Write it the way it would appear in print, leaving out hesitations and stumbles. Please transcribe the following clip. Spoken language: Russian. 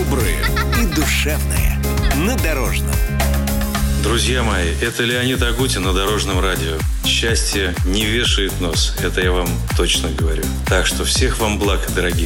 добрые и душевные на Дорожном. Друзья мои, это Леонид Агутин на Дорожном радио. Счастье не вешает нос, это я вам точно говорю. Так что всех вам благ, дорогие